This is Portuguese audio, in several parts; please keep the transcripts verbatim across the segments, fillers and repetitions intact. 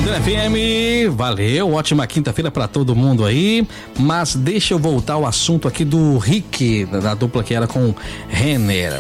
André F M, valeu, ótima quinta-feira pra todo mundo aí, mas deixa eu voltar ao assunto aqui do Rick, da dupla que era com Renner.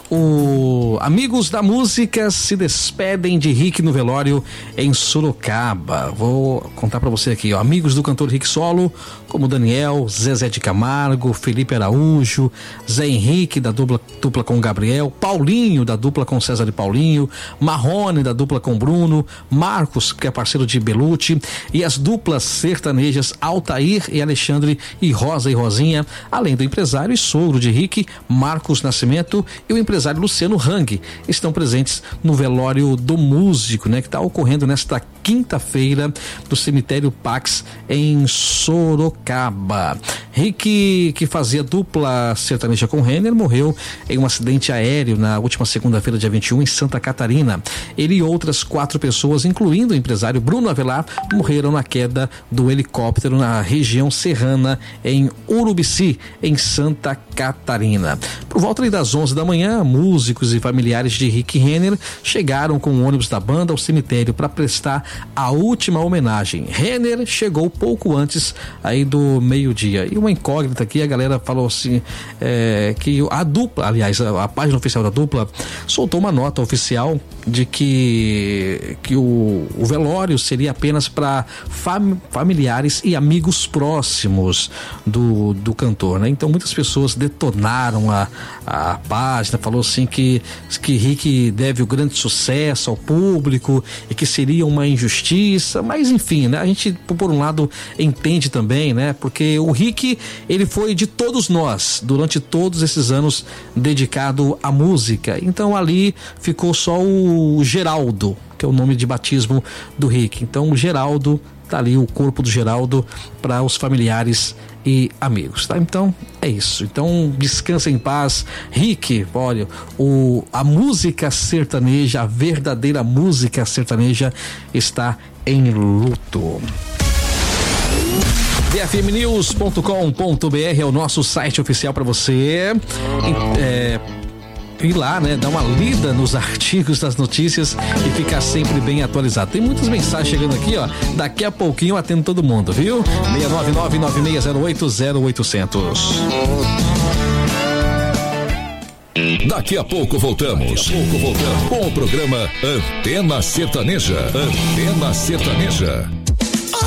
O Amigos da Música se despedem de Rick no velório em Sorocaba. Vou contar pra você aqui, ó. Amigos do cantor Rick Solo, como Daniel, Zezé de Camargo, Felipe Araújo, Zé Henrique da dupla, dupla com Gabriel, Paulinho da dupla com César e Paulinho, Marrone da dupla com Bruno, Marcos, que é parceiro de Belucci, e as duplas sertanejas Altair e Alexandre e Rosa e Rosinha, além do empresário e sogro de Rick, Marcos Nascimento, e o empresário Luciano Hang, estão presentes no velório do músico, né, que está ocorrendo nesta quinta-feira do cemitério Pax em Sorocaba. Rick, que fazia dupla sertaneja com Renner, morreu em um acidente aéreo na última segunda-feira, dia vinte e um, em Santa Catarina. Ele e outras quatro pessoas, incluindo o empresário Bruno Avelar, morreram na queda do helicóptero na região serrana em Urubici, em Santa Catarina. Por volta ali das onze da manhã, músicos e familiares de Rick Renner chegaram com o ônibus da banda ao cemitério para prestar a última homenagem. Renner chegou pouco antes aí do meio-dia. E uma incógnita aqui, a galera falou assim, é, que a dupla, aliás, a, a página oficial da dupla soltou uma nota oficial de que, que o, o velório seria apenas para fam, familiares e amigos próximos do, do cantor, né? Então muitas pessoas detonaram a, a página, falou assim que, que Rick deve o grande sucesso ao público e que seria uma injustiça, mas enfim, né? A gente, por um lado, entende também, né? Porque o Rick, ele foi de todos nós durante todos esses anos dedicado à música, então ali ficou só o Geraldo, que é o nome de batismo do Rick. Então o Geraldo, tá ali o corpo do Geraldo para os familiares e amigos, tá? Então é isso. Então descansa em paz, Rick. Olha, o, a música sertaneja, a verdadeira música sertaneja está em luto. D F M news ponto com ponto b r é o nosso site oficial para você é, ir lá, né, dar uma lida nos artigos das notícias e ficar sempre bem atualizado. Tem muitas mensagens chegando aqui, ó. Daqui a pouquinho eu atendo todo mundo, viu? seis nove nove, nove seis zero oito, zero oito zero zero. Daqui a pouco voltamos. Daqui a pouco voltamos com o programa Antena Sertaneja. Antena Sertaneja.